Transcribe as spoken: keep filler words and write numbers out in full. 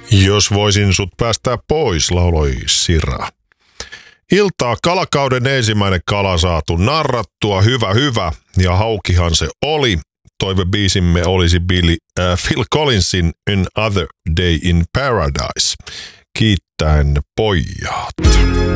Jos voisin sut päästää pois, lauloi Sira. Iltaa kalakauden ensimmäinen kala saatu narrattua, hyvä hyvä, ja haukihan se oli. Toivebiisimme olisi Billy, äh, Phil Collinsin Another Day in Paradise. Kiittäen pojat.